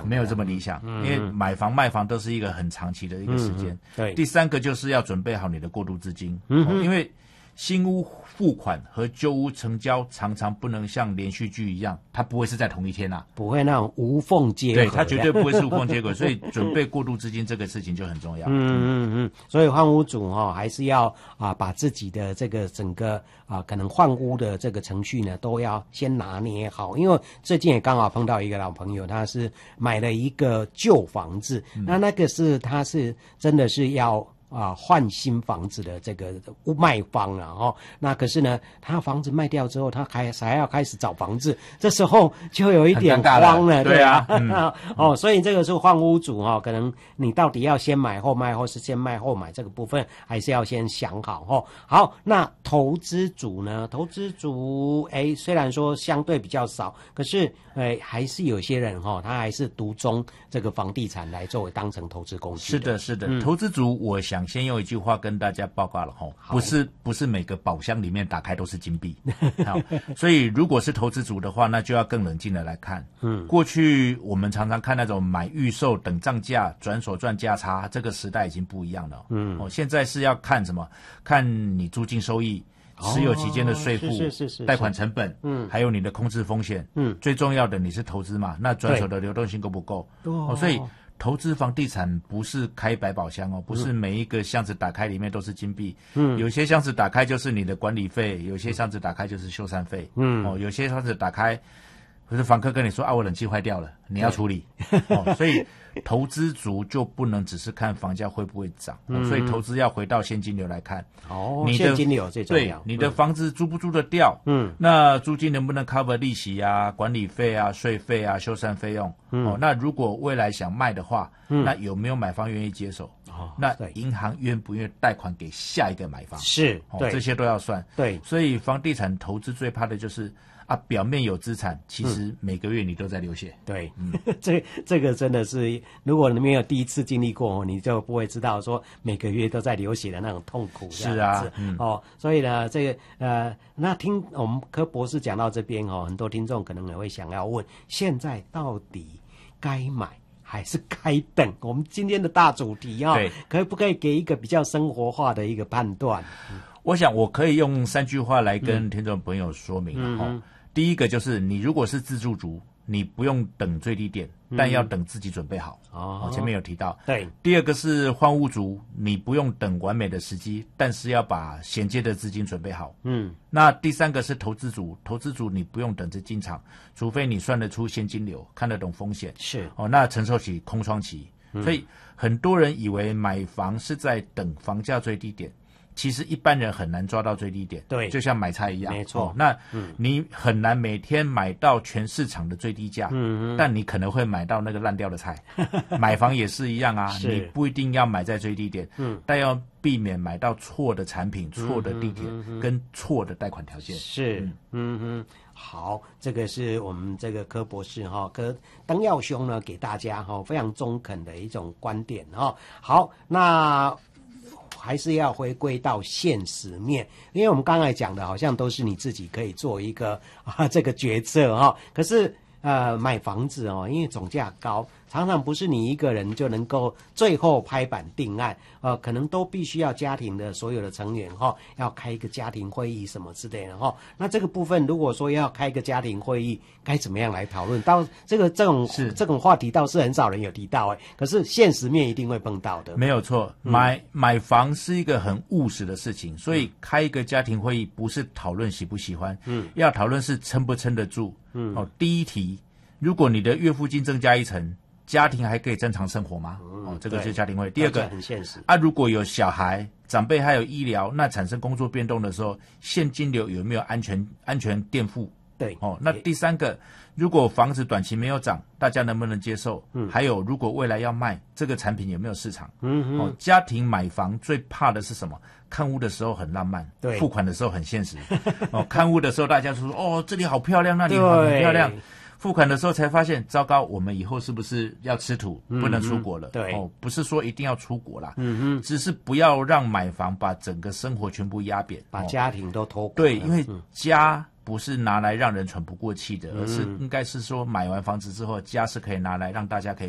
没有这么理想，因为买房卖房都是一个很长期的一个时间。 对， 第三个就是要准备好你的过渡资金，因为新屋付款和旧屋成交常常不能像连续剧一样，它不会是在同一天啊， 不会那种无缝接轨， 对，它绝对不会是无缝接轨，所以准备过渡资金这个事情就很重要。 所以换屋主还是要把自己的这个整个可能换屋的这个程序呢，都要先拿捏好。因为最近也刚好碰到一个老朋友，他是买了一个旧房子，那个是他是真的是要换新房子的这个卖方啊，那可是呢，他房子卖掉之后，他还要开始找房子，这时候就有一点慌了，对啊，所以这个是换屋主可能你到底要先买后卖，或是先卖后买，这个部分还是要先想好好，那投资族呢？投资族虽然说相对比较少，可是还是有些人他还是独钟这个房地产来作为当成投资工具。 是的，是的，投资族我想先用一句话跟大家报告了不是每个宝箱里面打开都是金币好，所以如果是投资族的话，那就要更冷静的来看。过去我们常常看那种买预售等涨价转手赚价差，这个时代已经不一样了。现在是要看什么？看你租金收益、持有期间的税负、贷款成本，还有你的控制风险。最重要的你是投资嘛，那转手的流动性够不够？所以投资房地产不是开百宝箱不是每一个箱子打开里面都是金币。有些箱子打开就是你的管理费，有些箱子打开就是修缮费。有些箱子打开，可是房客跟你说我冷气坏掉了，你要处理。所以投资族就不能只是看房价会不会涨，所以投资要回到现金流来看。你的现金流最重要。 对，你的房子租不租得掉？那租金能不能 cover 利息啊、管理费啊、税费啊、修缮费用？那如果未来想卖的话，那有没有买方愿意接手？那银行愿不愿意贷款给下一个买方？ 是，对， 这些都要算。 对， 所以房地产投资最怕的就是表面有资产，其实每个月你都在流血。 对，这个真的是，如果你没有第一次经历过，你就不会知道说每个月都在流血的那种痛苦。 是啊， 所以呢，这个那听我们柯博士讲到这边很多听众可能也会想要问，现在到底该买还是该等？我们今天的大主题可不可以给一个比较生活化的一个判断？ 我想我可以用3句话来跟听众朋友说明。第一个就是你如果是自住族，你不用等最低点，但要等自己准备好。前面有提到。 对。 第二个是换屋族，你不用等完美的时机，但是要把衔接的资金准备好。那第三个是投资族，投资族你不用等着进场，除非你算得出现金流，看得懂风险。 是。 那承受起空窗期。所以很多人以为买房是在等房价最低点。其实一般人很难抓到最低点， 对， 就像买菜一样， 没错。 那你很难每天买到全市场的最低价，但你可能会买到那个烂掉的菜。买房也是一样啊，你不一定要买在最低点，但要避免买到错的产品、错的地点跟错的贷款条件。 是，好，这个是我们这个柯博士柯登耀兄呢给大家非常中肯的一种观点好，那还是要回归到现实面，因为我们刚才讲的好像都是你自己可以做一个这个决策可是买房子因为总价高，常常不是你一个人就能够最后拍板定案，可能都必须要家庭的所有的成员要开一个家庭会议什么之类的那这个部分如果说要开一个家庭会议，该怎么样来讨论？到这种话题倒是很少人有提到可是现实面一定会碰到的。 没有错，买房是一个很务实的事情，所以开一个家庭会议不是讨论喜不喜欢，要讨论是撑不撑得住。第一题，如果你的月付金增加1成，家庭还可以正常生活吗？这个是家庭会。第二个很现实如果有小孩、长辈还有医疗，那产生工作变动的时候，现金流有没有安全垫付？ 对。 那第三个，如果房子短期没有涨，大家能不能接受？还有如果未来要卖，这个产品有没有市场？家庭买房最怕的是什么？看屋的时候很浪漫，付款的时候很现实。看屋的时候大家说这里好漂亮，那里很漂亮。付款的时候才发现，糟糕，我们以后是不是要吃土，不能出国了？ 对， 不是说一定要出国啦，只是不要让买房把整个生活全部压扁， 把家庭都拖垮。 对，因为家不是拿来让人喘不过气的，而是应该是说买完房子之后，家是可以拿来让大家可以